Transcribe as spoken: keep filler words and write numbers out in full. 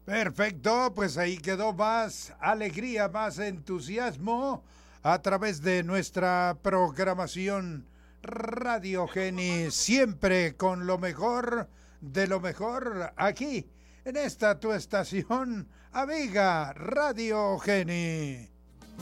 Perfecto, pues ahí quedó más alegría, más entusiasmo a través de nuestra programación Radio Geni, siempre con lo mejor de lo mejor aquí en esta tu estación amiga Radio Geni.